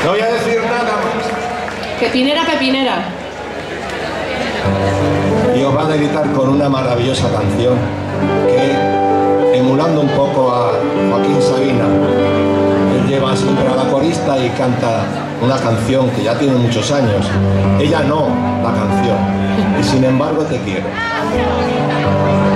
No voy a decir nada más. Pepinera, pepinera. Y os va a deleitar con una maravillosa canción que, emulando un poco a Joaquín Sabina, él lleva siempre a la corista y canta una canción que ya tiene muchos años. Ella no, la canción. Y sin embargo te quiero.